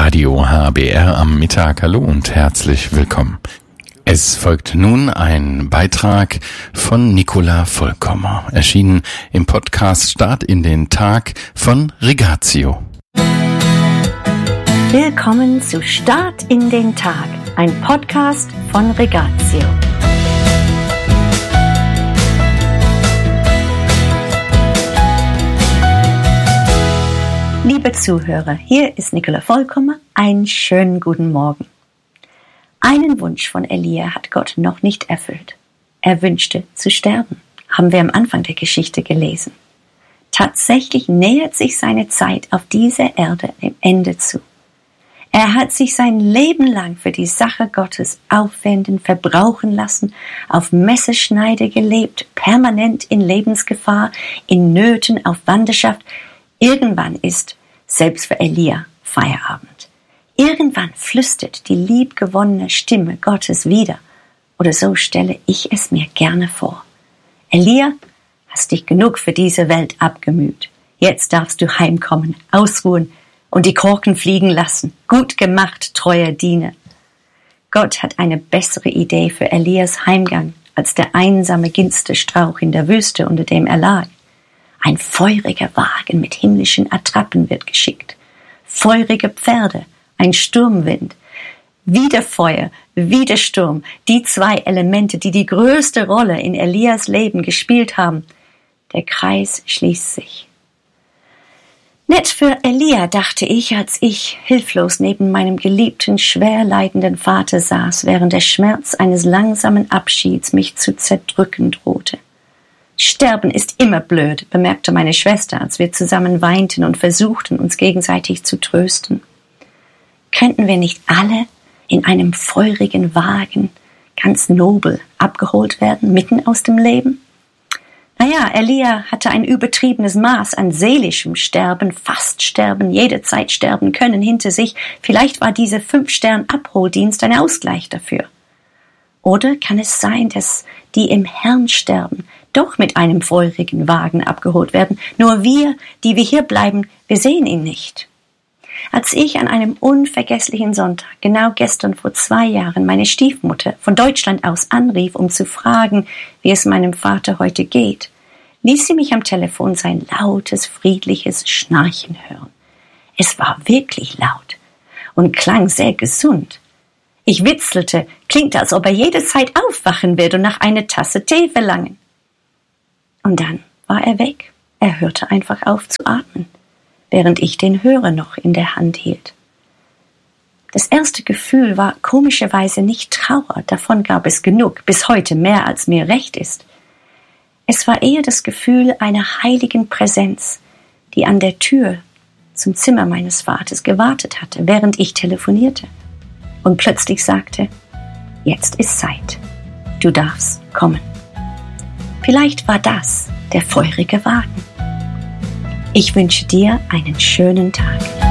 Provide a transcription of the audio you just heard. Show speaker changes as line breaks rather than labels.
Radio HBR am Mittag. Hallo und herzlich willkommen. Es folgt nun ein Beitrag von Nicola Vollkommer, erschienen im Podcast Start in den Tag von Rigatio.
Willkommen zu Start in den Tag, ein Podcast von Rigatio. Liebe Zuhörer, hier ist Nicola Vollkommer. Einen schönen guten Morgen. Einen Wunsch von Elia hat Gott noch nicht erfüllt. Er wünschte zu sterben, haben wir am Anfang der Geschichte gelesen. Tatsächlich nähert sich seine Zeit auf dieser Erde dem Ende zu. Er hat sich sein Leben lang für die Sache Gottes aufwenden, verbrauchen lassen, auf Messerschneide gelebt, permanent in Lebensgefahr, in Nöten, auf Wanderschaft. Irgendwann ist, selbst für Elia, Feierabend. Irgendwann flüstert die liebgewonnene Stimme Gottes wieder. Oder so stelle ich es mir gerne vor. Elia, hast dich genug für diese Welt abgemüht. Jetzt darfst du heimkommen, ausruhen und die Korken fliegen lassen. Gut gemacht, treuer Diener. Gott hat eine bessere Idee für Elias Heimgang als der einsame Ginsterstrauch in der Wüste, unter dem er lag. Ein feuriger Wagen mit himmlischen Attrappen wird geschickt. Feurige Pferde, ein Sturmwind. Wieder Feuer, wieder Sturm. Die zwei Elemente, die die größte Rolle in Elias Leben gespielt haben. Der Kreis schließt sich. Nett für Elia, dachte ich, als ich hilflos neben meinem geliebten, schwer leidenden Vater saß, während der Schmerz eines langsamen Abschieds mich zu zerdrücken drohte. Sterben ist immer blöd, bemerkte meine Schwester, als wir zusammen weinten und versuchten, uns gegenseitig zu trösten. Könnten wir nicht alle in einem feurigen Wagen, ganz nobel, abgeholt werden, mitten aus dem Leben? Naja, Elia hatte ein übertriebenes Maß an seelischem Sterben, fast sterben, jederzeit sterben können hinter sich. Vielleicht war dieser 5-Stern-Abholdienst ein Ausgleich dafür. Oder kann es sein, dass die im Herrn sterben, doch mit einem feurigen Wagen abgeholt werden. Nur wir, die wir hier bleiben, wir sehen ihn nicht. Als ich an einem unvergesslichen Sonntag, genau gestern vor 2 Jahren, meine Stiefmutter von Deutschland aus anrief, um zu fragen, wie es meinem Vater heute geht, ließ sie mich am Telefon sein lautes, friedliches Schnarchen hören. Es war wirklich laut und klang sehr gesund. Ich witzelte, klingt, als ob er jederzeit aufwachen wird und nach einer Tasse Tee verlangen. Und dann war er weg. Er hörte einfach auf zu atmen, während ich den Hörer noch in der Hand hielt. Das erste Gefühl war komischerweise nicht Trauer, davon gab es genug, bis heute mehr als mir recht ist. Es war eher das Gefühl einer heiligen Präsenz, die an der Tür zum Zimmer meines Vaters gewartet hatte, während ich telefonierte. Und plötzlich sagte, jetzt ist Zeit, du darfst kommen. Vielleicht war das der feurige Wagen. Ich wünsche dir einen schönen Tag.